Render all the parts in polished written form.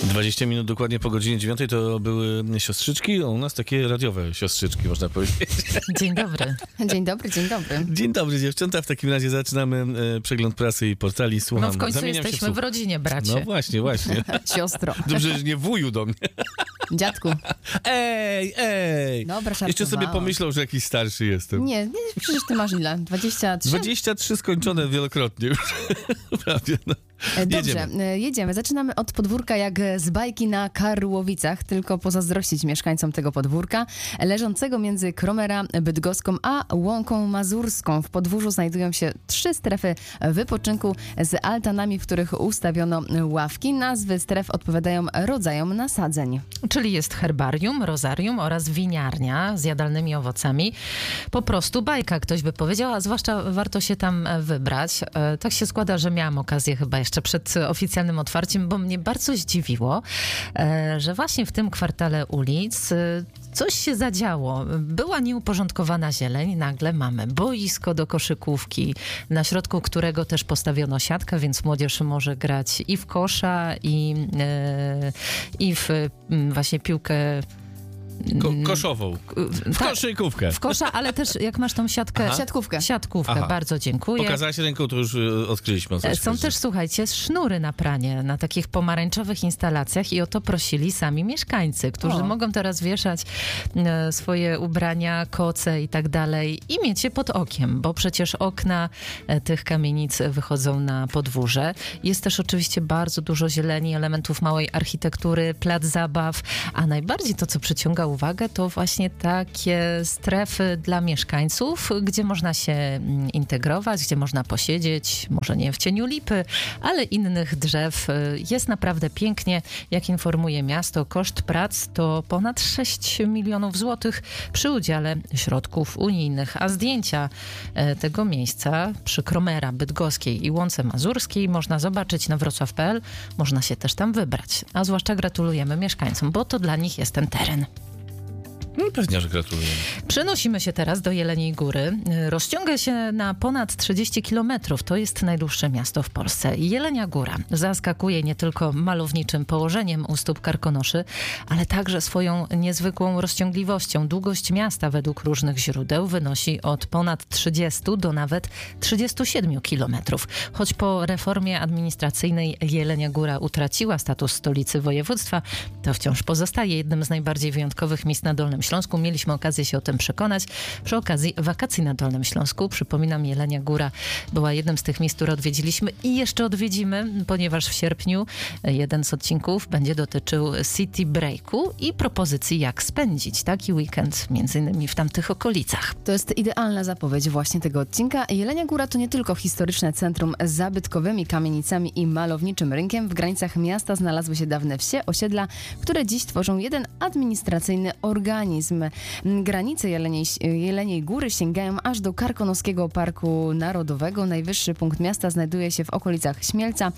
20 minut dokładnie po godzinie 9 to były siostrzyczki, a u nas takie radiowe siostrzyczki, można powiedzieć. Dzień dobry. Dzień dobry, dzień dobry. Dzień dobry, dziewczęta. W takim razie zaczynamy przegląd prasy i portali. Słucham. No w końcu jesteśmy w rodzinie, bracie. No właśnie. Siostro. Dobrze, że nie wuju do mnie. Dziadku. Ej! Dobra, Jeszcze sobie pomyślał, że jakiś starszy jestem. Nie, przecież ty masz ile? 23? 23 skończone wielokrotnie już. Prawie, no. Dobrze, jedziemy. Zaczynamy od podwórka jak z bajki na Karłowicach, tylko pozazdrościć mieszkańcom tego podwórka, leżącego między Kromera Bydgoską a Łąką Mazurską. W podwórzu znajdują się 3 strefy wypoczynku z altanami, w których ustawiono ławki. Nazwy stref odpowiadają rodzajom nasadzeń. Czyli jest herbarium, rozarium oraz winiarnia z jadalnymi owocami. Po prostu bajka, ktoś by powiedział, a zwłaszcza warto się tam wybrać. Tak się składa, że miałam okazję chyba jeszcze przed oficjalnym otwarciem, bo mnie bardzo zdziwiło, że właśnie w tym kwartale ulic coś się zadziało. Była nieuporządkowana zieleń, nagle mamy boisko do koszykówki, na środku którego też postawiono siatkę, więc młodzież może grać i w kosza, i w właśnie piłkę koszową. W koszykówkę. W kosza, ale też jak masz tą siatkę... Aha. Siatkówkę, Aha. Bardzo dziękuję. Pokazałaś ręką, to już odkryliśmy. Są też, słuchajcie, sznury na pranie na takich pomarańczowych instalacjach i o to prosili sami mieszkańcy, którzy mogą teraz wieszać swoje ubrania, koce i tak dalej i mieć je pod okiem, bo przecież okna tych kamienic wychodzą na podwórze. Jest też oczywiście bardzo dużo zieleni, elementów małej architektury, plac zabaw, a najbardziej to, co przyciąga uwagę, to właśnie takie strefy dla mieszkańców, gdzie można się integrować, gdzie można posiedzieć, może nie w cieniu lipy, ale innych drzew. Jest naprawdę pięknie. Jak informuje miasto, koszt prac to ponad 6 milionów złotych przy udziale środków unijnych, a zdjęcia tego miejsca przy Kromera Bydgoskiej i Łące Mazurskiej można zobaczyć na wrocław.pl. Można się też tam wybrać. A zwłaszcza gratulujemy mieszkańcom, bo to dla nich jest ten teren. No pewnie, że gratulujemy. Przenosimy się teraz do Jeleniej Góry. Rozciąga się na ponad 30 kilometrów. To jest najdłuższe miasto w Polsce. Jelenia Góra zaskakuje nie tylko malowniczym położeniem u stóp Karkonoszy, ale także swoją niezwykłą rozciągliwością. Długość miasta według różnych źródeł wynosi od ponad 30 do nawet 37 kilometrów. Choć po reformie administracyjnej Jelenia Góra utraciła status stolicy województwa, to wciąż pozostaje jednym z najbardziej wyjątkowych miejsc na Dolnym Śląsku. Mieliśmy okazję się o tym przekonać przy okazji wakacji na Dolnym Śląsku. Przypominam, Jelenia Góra była jednym z tych miejsc, które odwiedziliśmy i jeszcze odwiedzimy, ponieważ w sierpniu jeden z odcinków będzie dotyczył City Breaku i propozycji, jak spędzić taki weekend, między innymi w tamtych okolicach. To jest idealna zapowiedź właśnie tego odcinka. Jelenia Góra to nie tylko historyczne centrum z zabytkowymi kamienicami i malowniczym rynkiem. W granicach miasta znalazły się dawne wsie, osiedla, które dziś tworzą jeden administracyjny organizm. Granice Jeleniej Góry sięgają aż do Karkonoskiego Parku Narodowego. Najwyższy punkt miasta znajduje się w okolicach Śmielca,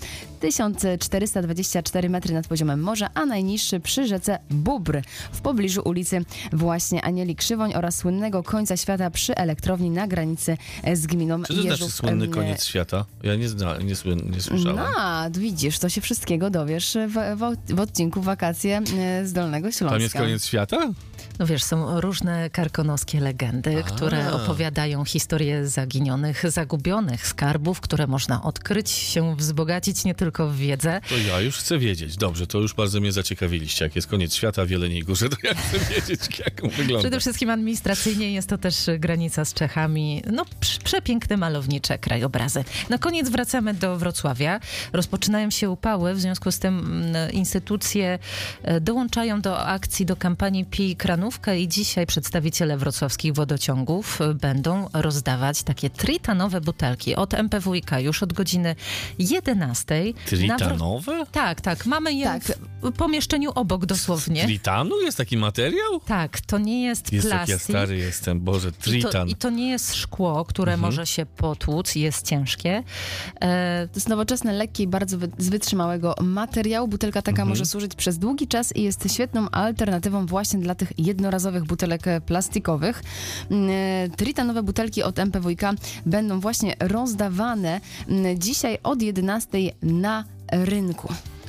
1424 metry nad poziomem morza, a najniższy przy rzece Bóbr, w pobliżu ulicy właśnie Anieli Krzywoń oraz słynnego końca świata przy elektrowni na granicy z gminą Czy to znaczy słynny koniec świata? Ja nie słyszałem. No, widzisz, to się wszystkiego dowiesz w odcinku Wakacje z Dolnego Śląska. Tam jest koniec świata? No wiesz, są różne karkonoskie legendy, które opowiadają historię zaginionych, zagubionych skarbów, które można odkryć, się wzbogacić nie tylko w wiedzę. To ja już chcę wiedzieć. Dobrze, to już bardzo mnie zaciekawiliście. Jak jest koniec świata w Jeleniej Górze, to ja chcę wiedzieć, jak on wygląda. Przede wszystkim administracyjnie jest to też granica z Czechami. No, przepiękne, malownicze krajobrazy. Na koniec wracamy do Wrocławia. Rozpoczynają się upały, w związku z tym instytucje dołączają do akcji, do kampanii Pij Kranówkę i dzisiaj przedstawiciele wrocławskich wodociągów będą rozdawać takie tritanowe butelki od MPWiK już od godziny 11. Tritanowe? Tak. Mamy je w pomieszczeniu obok dosłownie. Z tritanu jest taki materiał? Tak, to nie jest Jezu, plastik. jak ja stary jestem, Boże, tritan. I to nie jest szkło, które może się potłuc, jest ciężkie. To jest nowoczesne, lekkie i bardzo z wytrzymałego materiału. Butelka taka może służyć przez długi czas i jest świetną alternatywą właśnie dla tych jednorazowych butelek plastikowych. Tritanowe butelki od MPWiK będą właśnie rozdawane dzisiaj od 11 na rynku.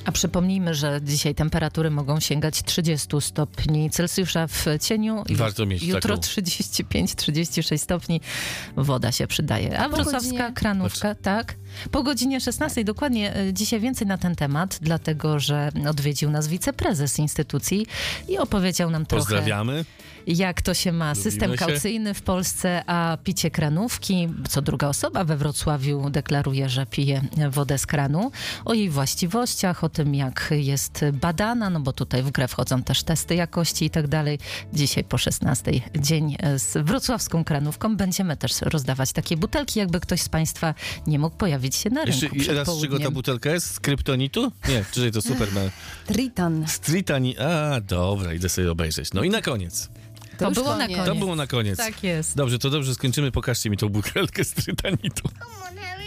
A przypomnijmy, że dzisiaj temperatury mogą sięgać 30 stopni Celsjusza w cieniu. Warto mieć jutro taką. 35-36 stopni. Woda się przydaje. A wrocławska kranówka, tak. Po godzinie 16 dokładnie dzisiaj więcej na ten temat, dlatego że odwiedził nas wiceprezes instytucji i opowiedział nam trochę, Pozdrawiamy. jak to się ma system się. kaucyjny w Polsce, a picie kranówki. Co druga osoba we Wrocławiu deklaruje, że pije wodę z kranu. O jej właściwościach, o tym, jak jest badana, no bo tutaj w grę wchodzą też testy jakości i tak dalej. Dzisiaj po 16 dzień z wrocławską kranówką. Będziemy też rozdawać takie butelki, jakby ktoś z Państwa nie mógł pojawić się na rynku Jeszcze przed raz, z czego ta południem. butelka jest? Z kryptonitu? Nie, wcześniej to Superman. Tritan. Stritani. A, dobra, idę sobie obejrzeć. No i na koniec. To już było na koniec. koniec. To było na koniec. Tak jest. Dobrze, to dobrze skończymy. Pokażcie mi tą butelkę Stritanitu. Come on, Harry.